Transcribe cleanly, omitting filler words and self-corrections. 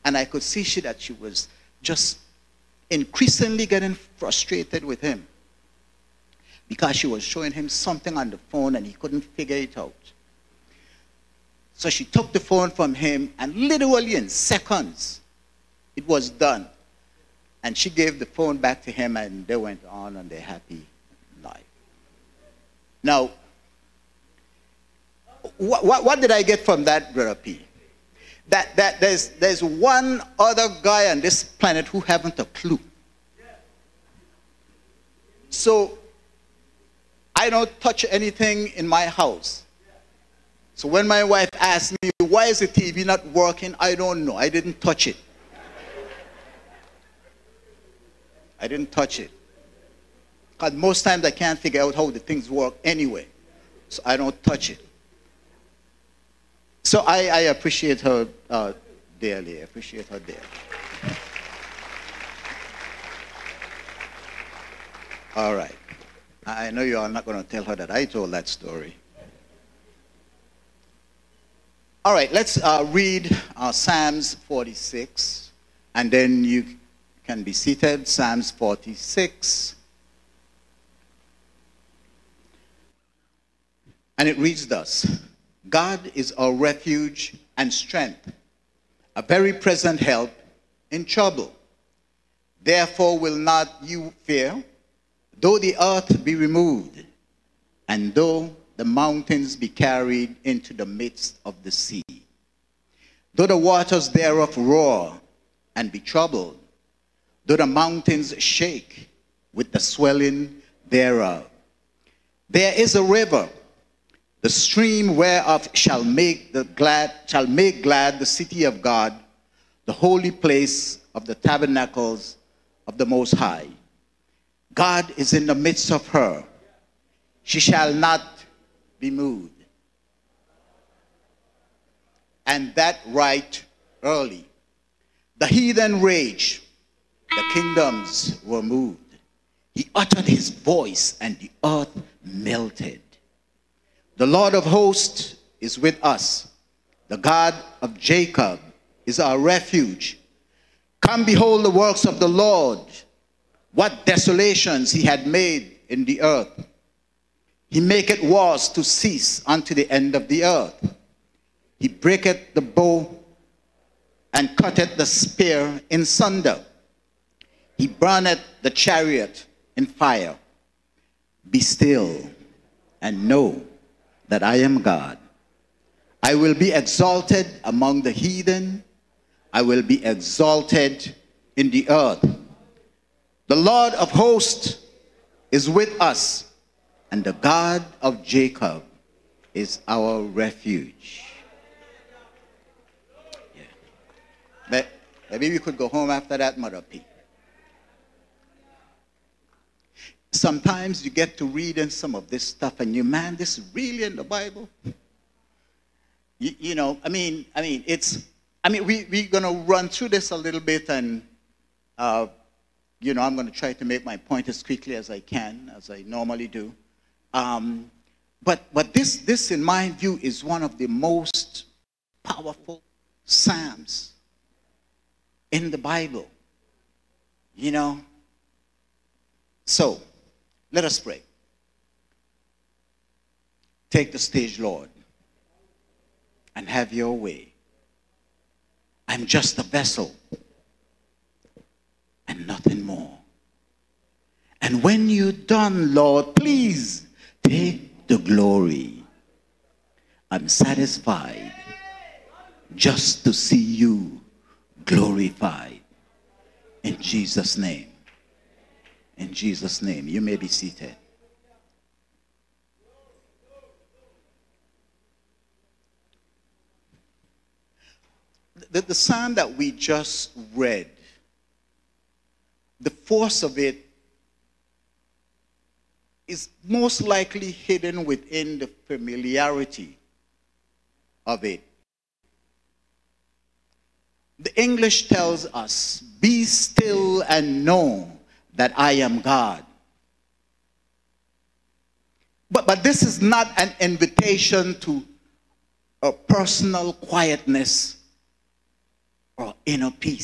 And I could see that she was just increasingly getting frustrated with him because she was showing him something on the phone and he couldn't figure it out. So she took the phone from him, and literally in seconds, it was done. And she gave the phone back to him, and they went on their happy life. Now, what did I get from that, Brother P? That there's one other guy on this planet who haven't a clue. So I don't touch anything in my house. So when my wife asked me, why is the TV not working? I don't know. I didn't touch it. I didn't touch it. Because most times I can't figure out how the things work anyway. So I don't touch it. So I appreciate her dearly. I appreciate her dearly. All right. I know you are not going to tell her that I told that story. All right, let's read Psalms 46, and then you can be seated. Psalms 46. And it reads thus: God is our refuge and strength, a very present help in trouble. Therefore will not you fear, though the earth be removed, and though the mountains be carried into the midst of the sea, though the waters thereof roar and be troubled, though the mountains shake with the swelling thereof. There is a river, the stream whereof shall make glad the city of God, the holy place of the tabernacles of the Most High. God is in the midst of her. She shall not be moved. And that right early. The heathen raged, the kingdoms were moved. He uttered his voice, and the earth melted. The Lord of hosts is with us. The God of Jacob is our refuge. Come behold the works of the Lord, what desolations he had made in the earth. He maketh wars to cease unto the end of the earth. He breaketh the bow and cutteth the spear in sunder. He burneth the chariot in fire. Be still and know that I am God. I will be exalted among the heathen. I will be exalted in the earth. The Lord of hosts is with us, and the God of Jacob is our refuge. Yeah. Maybe we could go home after that, Mother P. Sometimes you get to reading some of this stuff and you, man, this is really in the Bible. You know, we're going to run through this a little bit, and, I'm going to try to make my point as quickly as I can, as I normally do. But this, in my view, is one of the most powerful Psalms in the Bible. So, let us pray. Take the stage, Lord, and have your way. I'm just a vessel and nothing more. And when you're done, Lord, please take the glory. I'm satisfied just to see you glorified. In Jesus' name. In Jesus' name. You may be seated. The psalm that we just read, the force of it is most likely hidden within the familiarity of it. The English tells us, be still and know that I am God. But this is not an invitation to a personal quietness or inner peace.